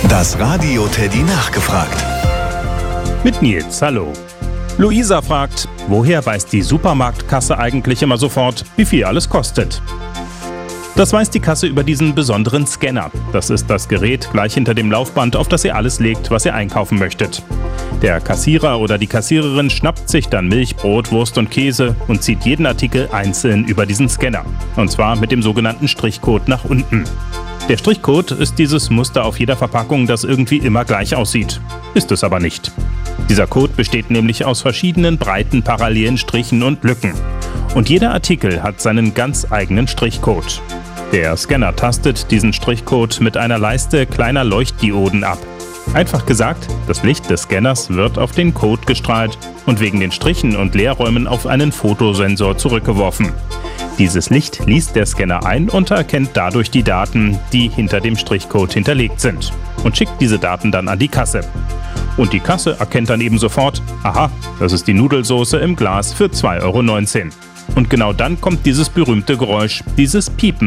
Das Radio Teddy nachgefragt. Mit Nils, hallo. Luisa fragt, woher weiß die Supermarktkasse eigentlich immer sofort, wie viel alles kostet? Das weiß die Kasse über diesen besonderen Scanner. Das ist das Gerät gleich hinter dem Laufband, auf das ihr alles legt, was ihr einkaufen möchtet. Der Kassierer oder die Kassiererin schnappt sich dann Milch, Brot, Wurst und Käse und zieht jeden Artikel einzeln über diesen Scanner. Und zwar mit dem sogenannten Strichcode nach unten. Der Strichcode ist dieses Muster auf jeder Verpackung, das irgendwie immer gleich aussieht. Ist es aber nicht. Dieser Code besteht nämlich aus verschiedenen breiten parallelen Strichen und Lücken. Und jeder Artikel hat seinen ganz eigenen Strichcode. Der Scanner tastet diesen Strichcode mit einer Leiste kleiner Leuchtdioden ab. Einfach gesagt, das Licht des Scanners wird auf den Code gestrahlt und wegen den Strichen und Leerräumen auf einen Fotosensor zurückgeworfen. Dieses Licht liest der Scanner ein und erkennt dadurch die Daten, die hinter dem Strichcode hinterlegt sind, und schickt diese Daten dann an die Kasse. Und die Kasse erkennt dann eben sofort, aha, das ist die Nudelsoße im Glas für 2,19 €. Und genau dann kommt dieses berühmte Geräusch, dieses Piepen